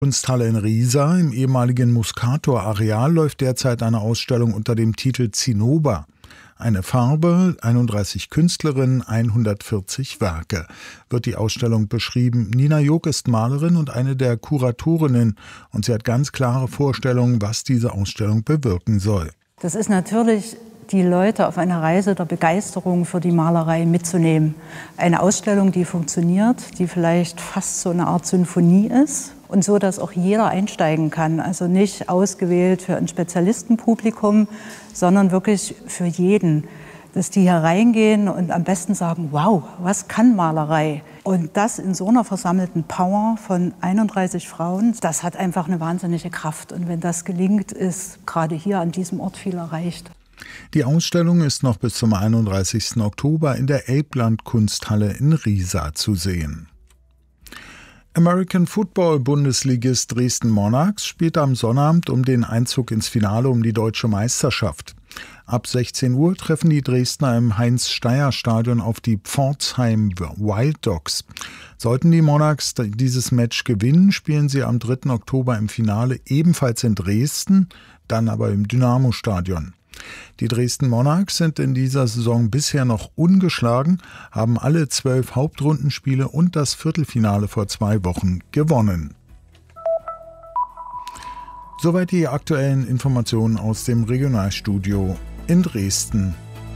Kunsthalle in Riesa im ehemaligen Muscator-Areal läuft derzeit eine Ausstellung unter dem Titel Zinnober. Eine Farbe, 31 Künstlerinnen, 140 Werke, wird die Ausstellung beschrieben. Nina Jog ist Malerin und eine der Kuratorinnen und sie hat ganz klare Vorstellungen, was diese Ausstellung bewirken soll. Das ist natürlich, die Leute auf eine Reise der Begeisterung für die Malerei mitzunehmen. Eine Ausstellung, die funktioniert, die vielleicht fast so eine Art Sinfonie ist. Und so, dass auch jeder einsteigen kann. Also nicht ausgewählt für ein Spezialistenpublikum, sondern wirklich für jeden. Dass die hier reingehen und am besten sagen, wow, was kann Malerei? Und das in so einer versammelten Power von 31 Frauen, das hat einfach eine wahnsinnige Kraft. Und wenn das gelingt, ist gerade hier an diesem Ort viel erreicht. Die Ausstellung ist noch bis zum 31. Oktober in der Elbland Kunsthalle in Riesa zu sehen. American Football Bundesligist Dresden Monarchs spielt am Sonnabend um den Einzug ins Finale um die deutsche Meisterschaft. Ab 16 Uhr treffen die Dresdner im Heinz-Steyer-Stadion auf die Pforzheim Wild Dogs. Sollten die Monarchs dieses Match gewinnen, spielen sie am 3. Oktober im Finale ebenfalls in Dresden, dann aber im Dynamo-Stadion. Die Dresden Monarchs sind in dieser Saison bisher noch ungeschlagen, haben alle 12 Hauptrundenspiele und das Viertelfinale vor 2 Wochen gewonnen. Soweit die aktuellen Informationen aus dem Regionalstudio in Dresden.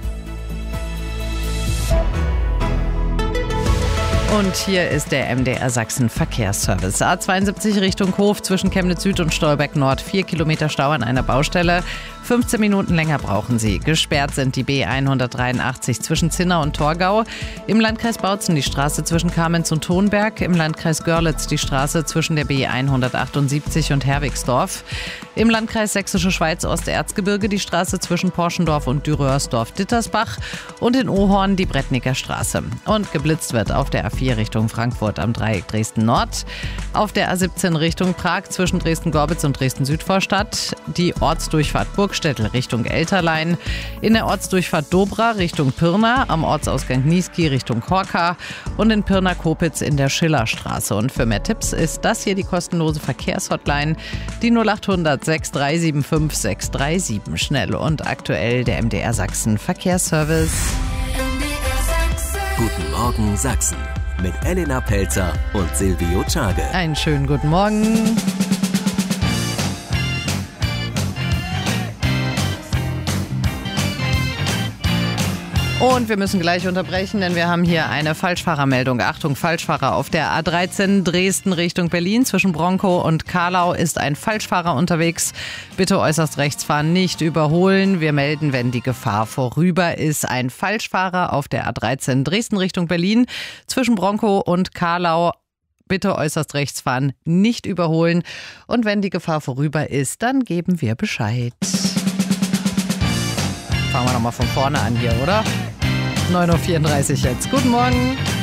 Und hier ist der MDR Sachsen Verkehrsservice. A72 Richtung Hof zwischen Chemnitz Süd und Stolberg Nord. 4 Kilometer Stau an einer Baustelle. 15 Minuten länger brauchen Sie. Gesperrt sind die B183 zwischen Zinna und Torgau. Im Landkreis Bautzen die Straße zwischen Kamenz und Thonberg. Im Landkreis Görlitz die Straße zwischen der B178 und Herwigsdorf. Im Landkreis Sächsische Schweiz Osterzgebirge die Straße zwischen Porschendorf und Dürrörsdorf-Dittersbach. Und in Ohorn die Brettnicker Straße. Und geblitzt wird auf der A4 Richtung Frankfurt am Dreieck Dresden Nord. Auf der A17 Richtung Prag zwischen Dresden-Gorbitz und Dresden-Südvorstadt. Die Ortsdurchfahrt Burgstädtel Richtung Elterlein. In der Ortsdurchfahrt Dobra Richtung Pirna. Am Ortsausgang Niesky Richtung Korka. Und in Pirna-Kopitz in der Schillerstraße. Und für mehr Tipps ist das hier die kostenlose Verkehrshotline. Die 0800 6375 637. Schnell und aktuell der MDR Sachsen Verkehrsservice. Guten Morgen Sachsen mit Elena Pelzer und Silvio Czage. Einen schönen guten Morgen. Und wir müssen gleich unterbrechen, denn wir haben hier eine Falschfahrermeldung. Achtung, Falschfahrer auf der A13 Dresden Richtung Berlin. Zwischen Bronkow und Karlau ist ein Falschfahrer unterwegs. Bitte äußerst rechts fahren, nicht überholen. Wir melden, wenn die Gefahr vorüber ist. Ein Falschfahrer auf der A13 Dresden Richtung Berlin. Zwischen Bronkow und Karlau. Bitte äußerst rechts fahren, nicht überholen. Und wenn die Gefahr vorüber ist, dann geben wir Bescheid. Fangen wir nochmal von vorne an hier, oder? 9.34 Uhr jetzt. Guten Morgen.